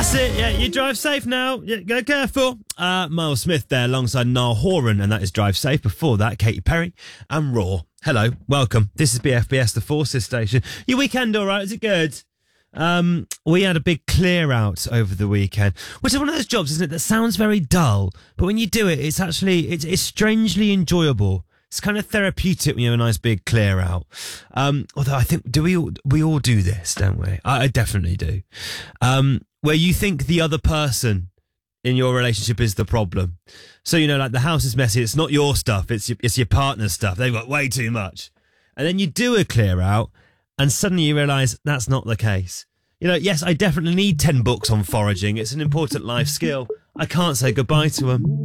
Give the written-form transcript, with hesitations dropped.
That's it. Yeah, you drive safe now. Yeah, go careful. Miles Smith there alongside Niall Horan, and that is Drive Safe. Before that, Katy Perry and Raw. Hello, welcome. This is BFBS, the Forces station. Your weekend all right? Is it good? We had a big clear out over the weekend, which is one of those jobs, isn't it, that sounds very dull, but when you do it, it's actually, it's strangely enjoyable. It's kind of therapeutic when you have a nice big clear out. Although I think, we all do this, don't we? I definitely do. Where you think the other person in your relationship is the problem. So, you know, like the house is messy. It's not your stuff. It's your partner's stuff. They've got way too much. And then you do a clear out and suddenly you realise that's not the case. You know, yes, I definitely need 10 books on foraging. It's an important life skill. I can't say goodbye to them.